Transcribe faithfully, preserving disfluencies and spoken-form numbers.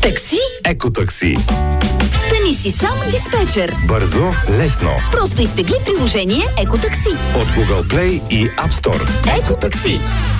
Такси? Екотакси. Стани си сам диспетчер. Бързо, лесно. Просто изтегли приложение Екотакси От Google Play и App Store. Екотакси.